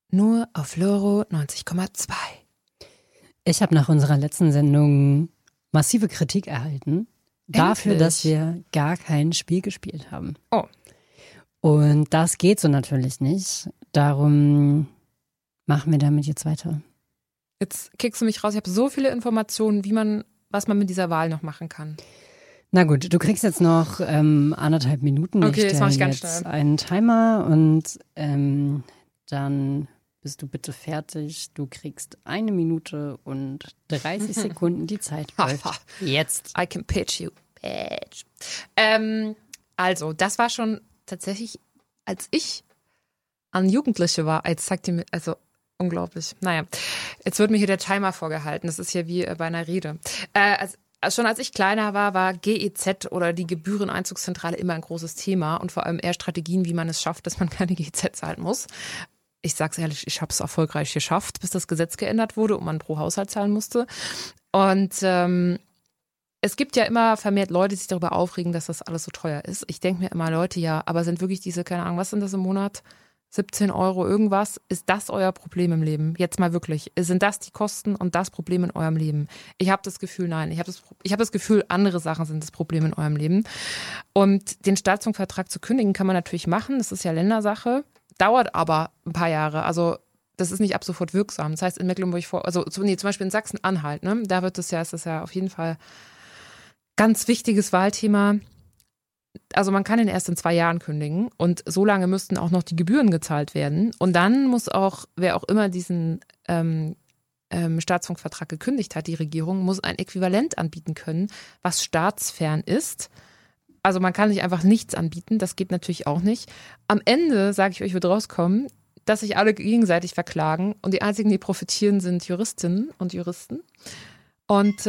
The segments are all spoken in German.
nur auf Loro 90,2. Ich habe nach unserer letzten Sendung massive Kritik erhalten. Dafür, dass wir gar kein Spiel gespielt haben. Oh. Und das geht so natürlich nicht. Darum machen wir damit jetzt weiter. Jetzt kickst du mich raus. Ich habe so viele Informationen, was man mit dieser Wahl noch machen kann. Na gut, du kriegst jetzt noch 1,5 Minuten. Okay, das mache ich ganz jetzt schnell. einen Timer und dann bist du bitte fertig. Du kriegst 1 Minute und 30 Sekunden. Die Zeit läuft jetzt. I can pitch you, bitch. Also, das war schon tatsächlich, als ich an Jugendliche war, jetzt zeigt ihr mir, also unglaublich. Naja, jetzt wird mir hier der Timer vorgehalten. Das ist ja wie bei einer Rede. Schon als ich kleiner war GEZ oder die Gebühreneinzugszentrale immer ein großes Thema und vor allem eher Strategien, wie man es schafft, dass man keine GEZ zahlen muss. Ich sag's ehrlich, ich habe es erfolgreich geschafft, bis das Gesetz geändert wurde und man pro Haushalt zahlen musste. Und es gibt ja immer vermehrt Leute, die sich darüber aufregen, dass das alles so teuer ist. Ich denke mir immer, Leute, ja, aber sind wirklich diese, keine Ahnung, was sind das im Monat? 17 Euro irgendwas? Ist das euer Problem im Leben? Jetzt mal wirklich. Sind das die Kosten und das Problem in eurem Leben? Ich habe das Gefühl, nein. Ich habe das Gefühl, andere Sachen sind das Problem in eurem Leben. Und den Staatsvertrag zu kündigen kann man natürlich machen. Das ist ja Ländersache. Dauert aber ein paar Jahre. Also das ist nicht ab sofort wirksam. Das heißt, in zum Beispiel in Sachsen-Anhalt, ne, da ist das ja auf jeden Fall ganz wichtiges Wahlthema. Also man kann ihn erst in 2 Jahren kündigen und so lange müssten auch noch die Gebühren gezahlt werden. Und dann muss auch, wer auch immer diesen Staatsfunkvertrag gekündigt hat, die Regierung, muss ein Äquivalent anbieten können, was staatsfern ist. Also man kann nicht einfach nichts anbieten, das geht natürlich auch nicht. Am Ende, sage ich euch, wird rauskommen, dass sich alle gegenseitig verklagen und die einzigen, die profitieren, sind Juristinnen und Juristen. Und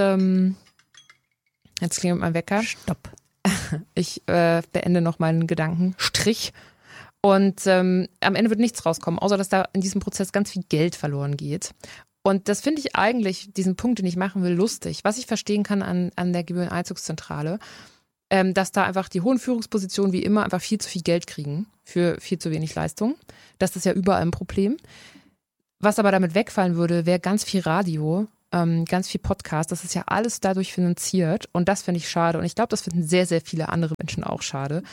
jetzt klingelt mein Wecker. Stopp. Ich beende noch meinen Gedankenstrich. Und am Ende wird nichts rauskommen, außer dass da in diesem Prozess ganz viel Geld verloren geht. Und das finde ich eigentlich, diesen Punkt, den ich machen will, lustig. Was ich verstehen kann an der Gebühreneinzugszentrale, dass da einfach die hohen Führungspositionen wie immer einfach viel zu viel Geld kriegen für viel zu wenig Leistung. Das ist ja überall ein Problem. Was aber damit wegfallen würde, wäre ganz viel Radio, ganz viel Podcast. Das ist ja alles dadurch finanziert und das finde ich schade. Und ich glaube, das finden sehr, sehr viele andere Menschen auch schade.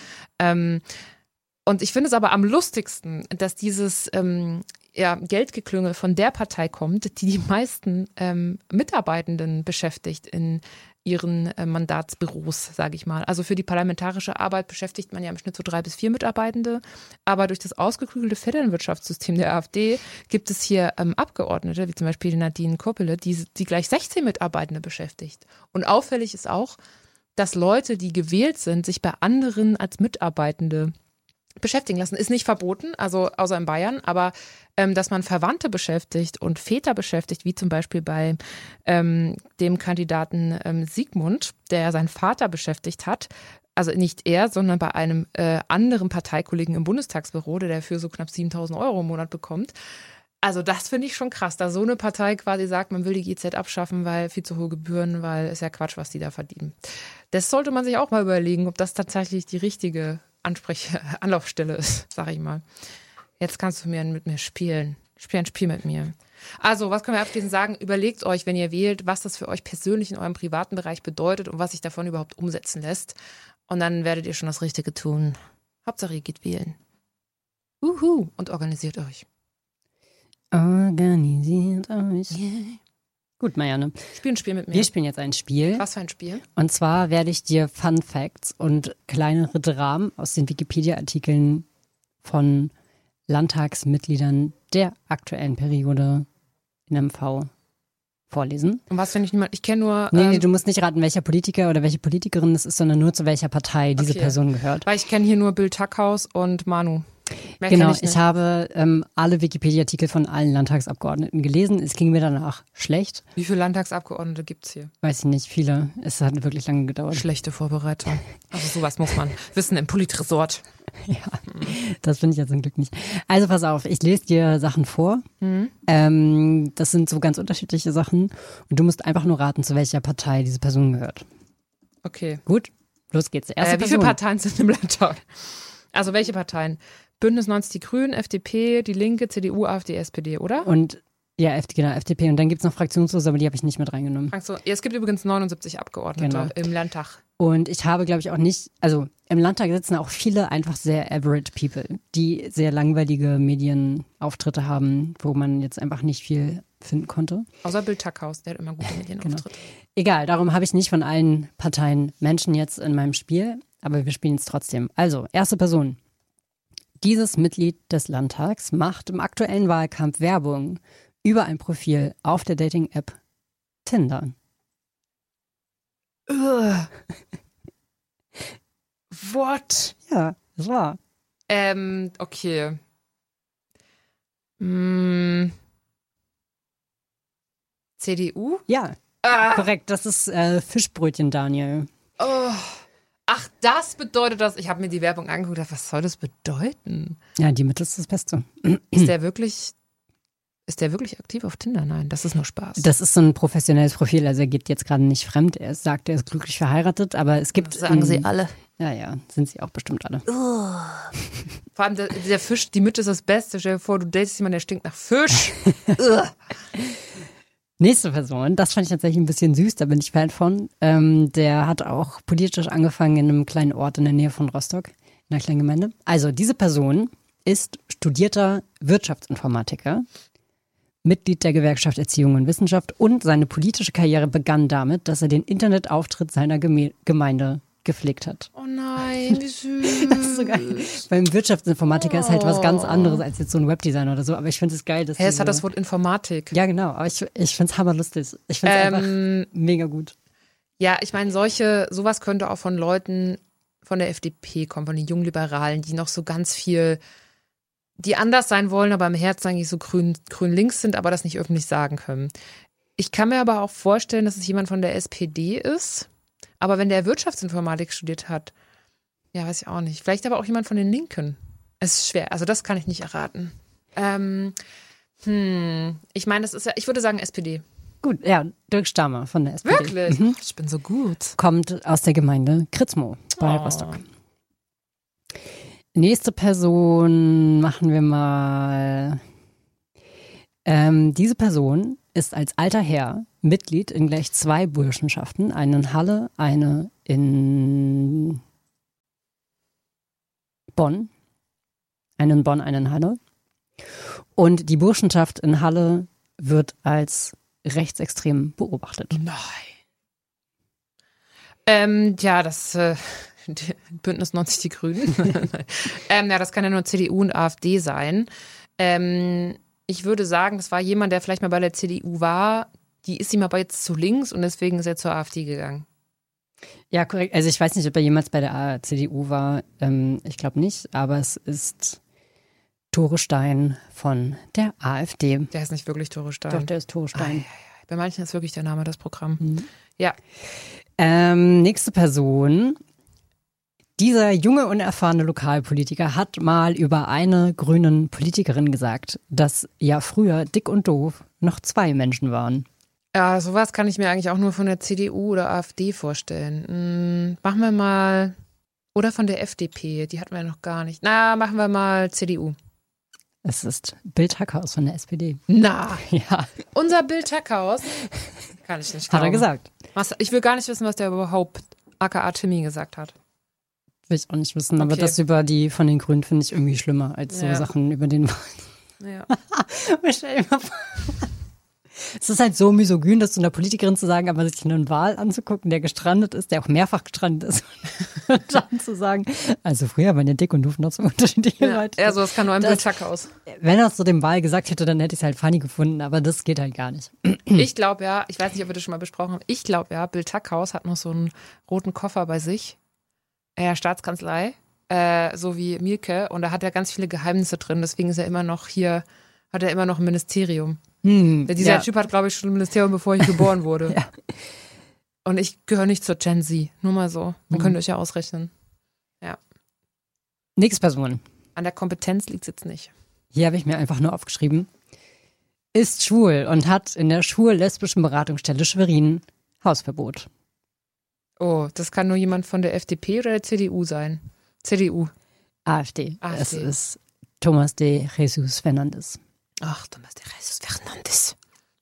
Und ich finde es aber am lustigsten, dass dieses Geldgeklüngel von der Partei kommt, die meisten Mitarbeitenden beschäftigt in ihren Mandatsbüros, sage ich mal. Also für die parlamentarische Arbeit beschäftigt man ja im Schnitt so 3 bis 4 Mitarbeitende. Aber durch das ausgeklügelte Vetternwirtschaftssystem der AfD gibt es hier Abgeordnete, wie zum Beispiel Nadine Koppele, die gleich 16 Mitarbeitende beschäftigt. Und auffällig ist auch, dass Leute, die gewählt sind, sich bei anderen als Mitarbeitende beschäftigen lassen. Ist nicht verboten, also außer in Bayern, aber dass man Verwandte beschäftigt und Väter beschäftigt, wie zum Beispiel bei dem Kandidaten Sigmund, der seinen Vater beschäftigt hat, also nicht er, sondern bei einem anderen Parteikollegen im Bundestagsbüro, der dafür so knapp 7.000 Euro im Monat bekommt. Also das finde ich schon krass, da so eine Partei quasi sagt, man will die GZ abschaffen, weil viel zu hohe Gebühren, weil ist ja Quatsch, was die da verdienen. Das sollte man sich auch mal überlegen, ob das tatsächlich die richtige Anlaufstelle ist, sag ich mal. Jetzt kannst du mit mir spielen. Spiel ein Spiel mit mir. Also, was können wir abschließend sagen? Überlegt euch, wenn ihr wählt, was das für euch persönlich in eurem privaten Bereich bedeutet und was sich davon überhaupt umsetzen lässt. Und dann werdet ihr schon das Richtige tun. Hauptsache, ihr geht wählen. Und organisiert euch. Organisiert euch. Yeah. Gut, Marianne. Spiel ein Spiel mit mir. Wir spielen jetzt ein Spiel. Was für ein Spiel? Und zwar werde ich dir Fun Facts und kleinere Dramen aus den Wikipedia-Artikeln von Landtagsmitgliedern der aktuellen Periode in MV vorlesen. Und was, wenn ich niemand, ich kenne nur... Nee, du musst nicht raten, welcher Politiker oder welche Politikerin es ist, sondern nur zu welcher Partei diese Person gehört. Weil ich kenne hier nur Bill Tackhaus und Manu. Mehr Genau, ich habe alle Wikipedia-Artikel von allen Landtagsabgeordneten gelesen. Es ging mir danach schlecht. Wie viele Landtagsabgeordnete gibt's hier? Weiß ich nicht, viele. Es hat wirklich lange gedauert. Schlechte Vorbereitung. Also sowas muss man wissen im Politresort. Ja, das finde ich ja zum Glück nicht. Also pass auf, ich lese dir Sachen vor. Das sind so ganz unterschiedliche Sachen. Und du musst einfach nur raten, zu welcher Partei diese Person gehört. Okay. Gut, los geht's. Wie viele Parteien sind im Landtag? Also welche Parteien? Bündnis 90 Die Grünen, FDP, Die Linke, CDU, AfD, SPD, oder? Und ja, genau, FDP. Und dann gibt es noch Fraktionslose, aber die habe ich nicht mit reingenommen. Ja, es gibt übrigens 79 Abgeordnete im Landtag. Und ich habe, glaube ich, auch nicht, also im Landtag sitzen auch viele einfach sehr average people, die sehr langweilige Medienauftritte haben, wo man jetzt einfach nicht viel finden konnte. Außer Bill Tackhaus, der hat immer gute Medienauftritte. Genau. Egal, darum habe ich nicht von allen Parteien Menschen jetzt in meinem Spiel, aber wir spielen es trotzdem. Also, erste Person. Dieses Mitglied des Landtags macht im aktuellen Wahlkampf Werbung über ein Profil auf der Dating-App Tinder. What? Ja, das war. Okay. CDU? Ja, korrekt. Das ist Fischbrötchen, Daniel. Oh. Ach, das bedeutet das. Ich habe mir die Werbung angeguckt. Was soll das bedeuten? Ja, die Mitte ist das Beste. Ist der wirklich aktiv auf Tinder? Nein, das ist nur Spaß. Das ist so ein professionelles Profil. Also er geht jetzt gerade nicht fremd. Er sagt, er ist glücklich verheiratet, aber es gibt... Das sagen sie alle. Ja, sind sie auch bestimmt alle. Vor allem der Fisch, die Mitte ist das Beste. Stell dir vor, du datest jemanden, der stinkt nach Fisch. Nächste Person, das fand ich tatsächlich ein bisschen süß, da bin ich Fan von. Der hat auch politisch angefangen in einem kleinen Ort in der Nähe von Rostock, in einer kleinen Gemeinde. Also diese Person ist studierter Wirtschaftsinformatiker, Mitglied der Gewerkschaft Erziehung und Wissenschaft und seine politische Karriere begann damit, dass er den Internetauftritt seiner Gemeinde gepflegt hat. Oh nein, wie süß. Das ist so geil. Beim Wirtschaftsinformatiker ist halt was ganz anderes als jetzt so ein Webdesigner oder so, aber ich finde es geil, dass es hat das Wort Informatik. Ja, genau, aber ich finde es hammerlustig. Ich finde es einfach mega gut. Ja, ich meine, sowas könnte auch von Leuten von der FDP kommen, von den Jungliberalen, die noch so ganz viel, die anders sein wollen, aber im Herzen eigentlich so grün-links sind, aber das nicht öffentlich sagen können. Ich kann mir aber auch vorstellen, dass es jemand von der SPD ist. Aber wenn der Wirtschaftsinformatik studiert hat, ja, weiß ich auch nicht. Vielleicht aber auch jemand von den Linken. Es ist schwer, also das kann ich nicht erraten. Ich meine, das ist ja, ich würde sagen SPD. Gut, ja, Dirk Stammer von der SPD. Wirklich? Mhm. Ich bin so gut. Kommt aus der Gemeinde Kritzmo bei Rostock. Nächste Person machen wir mal. Diese Person ist als alter Herr Mitglied in gleich 2 Burschenschaften, eine in Halle, eine in Bonn. Eine in Bonn, eine in Halle. Und die Burschenschaft in Halle wird als rechtsextrem beobachtet. Nein. Ja, das Bündnis 90 Die Grünen. Ja, das kann ja nur CDU und AfD sein. Ich würde sagen, das war jemand, der vielleicht mal bei der CDU war. Die ist ihm aber jetzt zu links und deswegen ist er zur AfD gegangen. Ja, korrekt. Also ich weiß nicht, ob er jemals bei der CDU war. Ich glaube nicht, aber es ist Tore Stein von der AfD. Der ist nicht wirklich Tore Stein. Doch, der ist Tore Stein. Bei manchen ist wirklich der Name das Programm. Mhm. Ja. Nächste Person. Dieser junge, unerfahrene Lokalpolitiker hat mal über eine grünen Politikerin gesagt, dass ja früher dick und doof noch 2 Menschen waren. Ja, sowas kann ich mir eigentlich auch nur von der CDU oder AfD vorstellen. Machen wir mal, oder von der FDP, die hatten wir noch gar nicht. Na, machen wir mal CDU. Es ist Bill Tackhaus von der SPD. Na, ja. Unser Bill Tackhaus? Kann ich nicht glauben. Hat er gesagt. Ich will gar nicht wissen, was der überhaupt aka Timmy gesagt hat. Will ich auch nicht wissen, aber das über die von den Grünen finde ich irgendwie schlimmer als so Sachen über den Wahl. Ja. Stell dir mal vor. Es ist halt so misogyn, das zu einer Politikerin zu sagen, aber sich einen Wal anzugucken, der gestrandet ist, der auch mehrfach gestrandet ist. Und dann zu sagen, also früher waren ja dick und doof noch so unterschiedliche Leute. Ja, so das kann nur ein Bill Tackhaus. Wenn er es so dem Wal gesagt hätte, dann hätte ich es halt funny gefunden, aber das geht halt gar nicht. Ich glaube ja, ich weiß nicht, ob wir das schon mal besprochen haben, ich glaube ja, Bill Tackhaus hat noch so einen roten Koffer bei sich. Ja, Staatskanzlei, so wie Mielke. Und da hat er ganz viele Geheimnisse drin. Deswegen ist er immer noch hier, hat er immer noch ein Ministerium. Dieser Typ hat, glaube ich, schon ein Ministerium, bevor ich geboren wurde. Ja. Und ich gehöre nicht zur Gen Z. Nur mal so. Man könnte euch ja ausrechnen. Ja. Nächste Person. An der Kompetenz liegt es jetzt nicht. Hier habe ich mir einfach nur aufgeschrieben. Ist schwul und hat in der schwul-lesbischen Beratungsstelle Schwerin Hausverbot. Oh, das kann nur jemand von der FDP oder der CDU sein. CDU. AfD. Es ist Tomás de Jesús Fernández. Ach, Tomás de Jesús Fernández.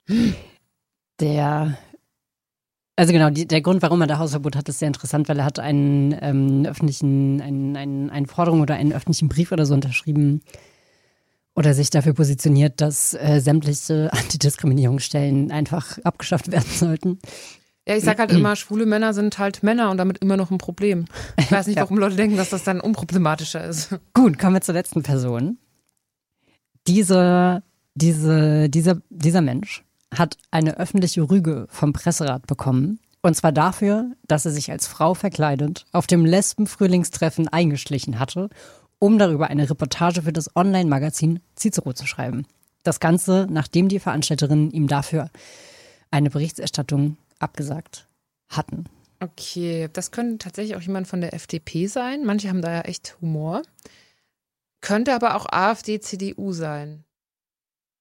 Der Grund, warum er da Hausverbot hat, ist sehr interessant, weil er hat eine Forderung oder einen öffentlichen Brief oder so unterschrieben oder sich dafür positioniert, dass sämtliche Antidiskriminierungsstellen einfach abgeschafft werden sollten. Ja, ich sag halt immer, schwule Männer sind halt Männer und damit immer noch ein Problem. Ich weiß nicht, warum Leute denken, dass das dann unproblematischer ist. Gut, kommen wir zur letzten Person. Dieser Mensch hat eine öffentliche Rüge vom Presserat bekommen. Und zwar dafür, dass er sich als Frau verkleidet auf dem Lesben-Frühlingstreffen eingeschlichen hatte, um darüber eine Reportage für das Online-Magazin Cicero zu schreiben. Das Ganze, nachdem die Veranstalterinnen ihm dafür eine Berichterstattung abgesagt hatten. Okay, das könnte tatsächlich auch jemand von der FDP sein. Manche haben da ja echt Humor. Könnte aber auch AfD, CDU sein.